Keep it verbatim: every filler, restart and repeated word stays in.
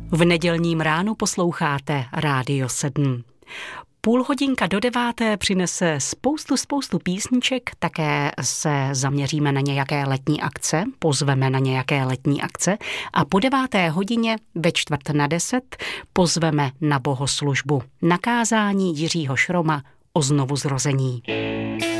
V nedělním ránu posloucháte Rádio sedm. Půl hodinka do deváté přinese spoustu, spoustu písniček, také se zaměříme na nějaké letní akce, pozveme na nějaké letní akce a po deváté hodině ve čtvrt na deset pozveme na bohoslužbu, na kázání Jiřího Šroma o znovuzrození.